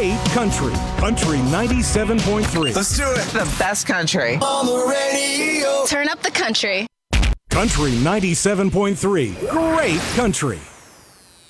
great country. Country 97.3. Let's do it. The best country. On the radio. Turn up the country. Country 97.3. Great country.